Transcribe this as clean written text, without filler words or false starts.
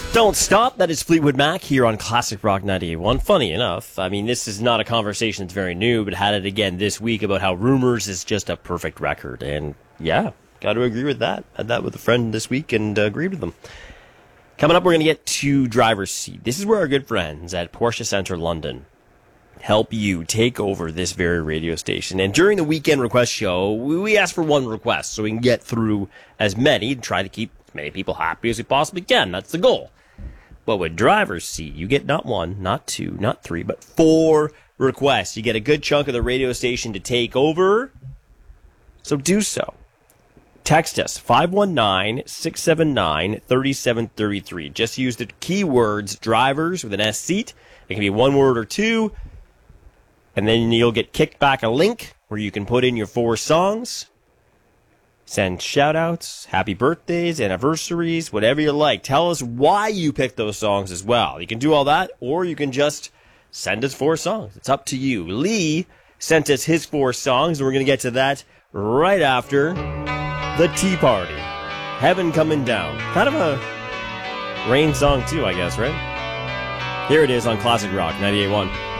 Don't Stop, that is Fleetwood Mac here on Classic Rock 98.1. Funny enough, I mean, this is not a conversation that's very new, but had it again this week about how Rumors is just a perfect record. And yeah, got to agree with that. Had that with a friend this week and agreed with them. Coming up, we're going to get to Driver's Seat. This is where our good friends at Porsche Centre London help you take over this very radio station. And during the weekend request show, we ask for one request so we can get through as many and try to keep as many people happy as we possibly can. That's the goal. But with Driver's Seat, you get not one, not two, not three, but 4 requests. You get a good chunk of the radio station to take over. So do so. Text us, 519-679-3733. Just use the keywords drivers with an S seat. It can be one word or two. And then you'll get kicked back a link where you can put in your 4 songs. Send shout-outs, happy birthdays, anniversaries, whatever you like. Tell us why you picked those songs as well. You can do all that, or you can just send us 4 songs. It's up to you. Lee sent us his 4 songs, and we're going to get to that right after The Tea Party. Heaven Coming Down. Kind of a rain song too, I guess, right? Here it is on Classic Rock 98.1.